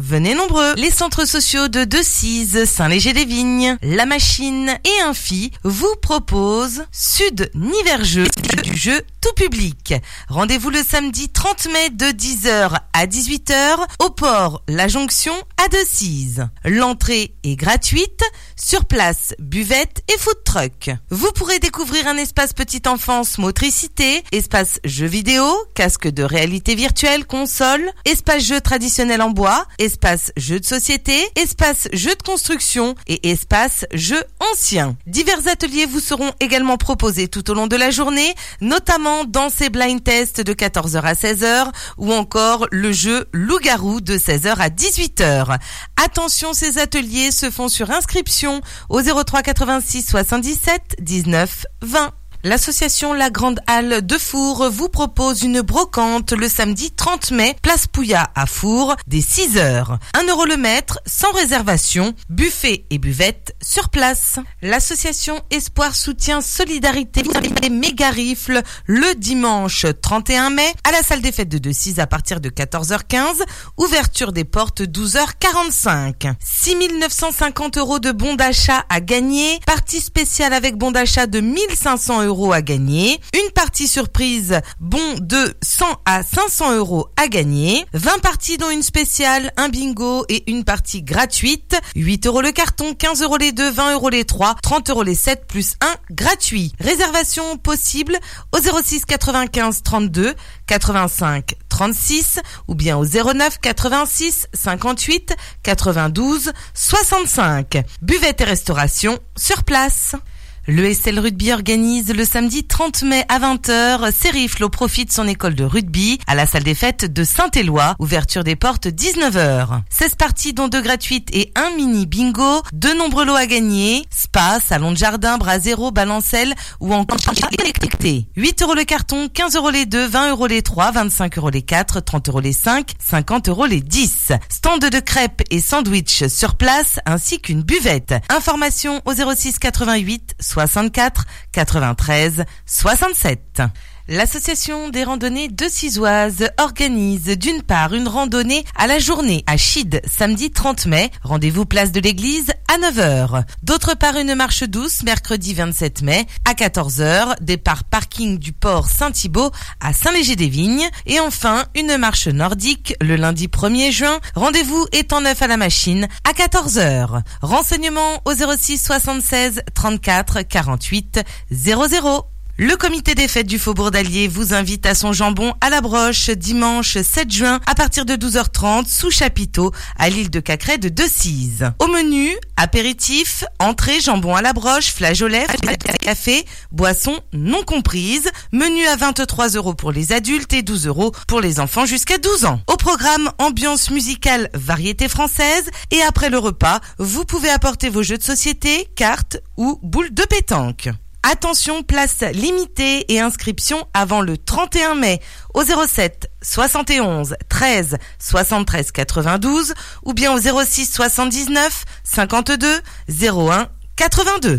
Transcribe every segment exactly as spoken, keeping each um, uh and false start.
venez nombreux. Les centres sociaux de Decize, Saint-Léger-des-Vignes, La Machine et Infi vous proposent Sud Nivergeux du jeu tout public. Rendez-vous le samedi trente mai de dix heures à dix-huit heures au port La Jonction à Decize. L'entrée est gratuite, sur place buvette et food truck. Vous pourrez découvrir un espace petite enfance motricité, espace jeux vidéo, casque de réalité virtuelle, console, espace jeux traditionnel en bois, espace jeux de société, espace jeux de construction et espace jeux anciens. Divers ateliers vous seront également proposés tout au long de la journée, notamment dans ces blind tests de quatorze heures à seize heures ou encore le jeu Loup-garou de seize heures à dix-huit heures. Attention, ces ateliers se font sur inscription au zéro trois quatre-vingt-six soixante-dix-sept dix-neuf vingt. L'association La Grande Halle de Four vous propose une brocante le samedi trente mai, place Pouillat à Four, dès six heures. un euro le mètre, sans réservation, buffet et buvette sur place. L'association Espoir Soutien Solidarité et Méga Rifle le dimanche trente et un mai à la salle des fêtes de Decize à partir de quatorze heures quinze, ouverture des portes douze heures quarante-cinq. six mille neuf cent cinquante euros de bons d'achat à gagner, partie spéciale avec bon d'achat de mille cinq cents euros à gagner, une partie surprise, bon de cent à cinq cents euros à gagner, vingt parties dont une spéciale, un bingo et une partie gratuite, huit euros le carton, quinze euros les deux, vingt euros les trois, trente euros les sept plus un gratuit. Réservation possible au zéro six quatre-vingt-quinze trente-deux quatre-vingt-cinq trente-six ou bien au zéro neuf quatre-vingt-six cinquante-huit quatre-vingt-douze soixante-cinq. Buvette et restauration sur place. Le S L Rugby organise le samedi trente mai à vingt heures ses rifles au profit de son école de rugby à la salle des fêtes de Saint-Éloi, ouverture des portes dix-neuf heures. seize parties dont deux gratuites et un mini bingo, de nombreux lots à gagner, spa, salon de jardin, bras zéro, balancelle ou encore électricité. huit euros le carton, quinze euros les deux, vingt euros les trois, vingt-cinq euros les quatre, trente euros les cinq, cinquante euros les dix. Stand de crêpes et sandwich sur place ainsi qu'une buvette. Information au zéro six quatre-vingt-huit soixante-quatre quatre-vingt-treize soixante-sept. L'association des randonnées decisoises organise d'une part une randonnée à la journée à Chide samedi trente mai, rendez-vous place de l'église à neuf heures. D'autre part une marche douce mercredi vingt-sept mai à quatorze heures, départ parking du port Saint-Thibault à Saint-Léger-des-Vignes. Et enfin une marche nordique le lundi premier juin, rendez-vous étant neuf à la machine à quatorze heures. Renseignements au zéro six soixante-seize trente-quatre quarante-huit zéro zéro. Le comité des fêtes du Faubourg d'Allier vous invite à son jambon à la broche dimanche sept juin à partir de douze heures trente sous chapiteau à l'île de Cacrès de Decize. Au menu, apéritif, entrée, jambon à la broche, flageolet, café, boissons non comprises, menu à vingt-trois euros pour les adultes et douze euros pour les enfants jusqu'à douze ans. Au programme, ambiance musicale, variété française et après le repas, vous pouvez apporter vos jeux de société, cartes ou boules de pétanque. Attention, place limitée et inscription avant le trente et un mai au zéro sept soixante et onze treize soixante-treize quatre-vingt-douze ou bien au zéro six soixante-dix-neuf cinquante-deux zéro un quatre-vingt-deux.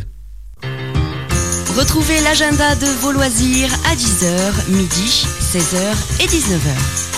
Retrouvez l'agenda de vos loisirs à dix heures, midi, seize heures et dix-neuf heures.